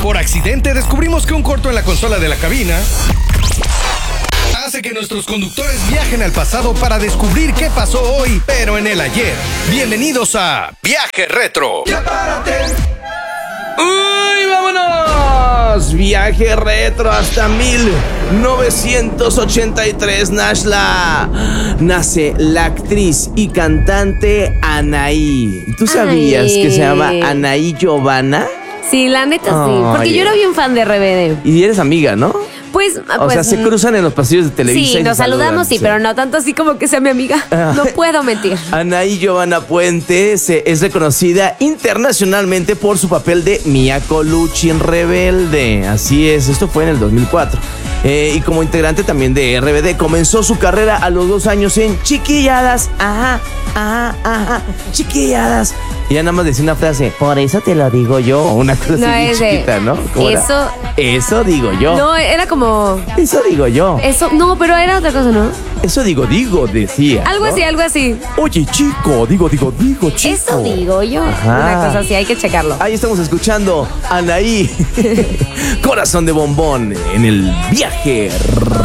Por accidente descubrimos que un corto en la consola de la cabina hace que nuestros conductores viajen al pasado para descubrir qué pasó hoy, pero en el ayer. Bienvenidos a Viaje Retro. ¡Uy, vámonos! Viaje retro hasta 1983, Nashla. Nace la actriz y cantante Anaí. ¿Tú sabías que se llama Anaí Giovanna? Sí, la neta sí, porque yo era bien fan de RBD. Y eres amiga, ¿no? Pues, o sea, se cruzan en los pasillos de Televisa. Sí, nos saludamos, sí, pero no tanto así como que sea mi amiga. No puedo mentir. Anaí Giovanna Puente es reconocida internacionalmente por su papel de Mia Colucci en Rebelde. Así es, esto fue en el 2004. Y como integrante también de RBD, comenzó su carrera a los 2 años en Chiquilladas. Ajá, Chiquilladas. Y ya nada más decía una frase, por eso te lo digo yo. Una cosa no, así chiquita, ¿no? Eso digo yo. No, era como... Eso digo yo. Eso, no, pero era otra cosa, ¿no? Eso digo, decía. Algo así, algo así. Oye, chico, digo, chico. Eso digo yo. Ajá. Una cosa así, hay que checarlo. Ahí estamos escuchando a Anaí. Corazón de bombón en el viaje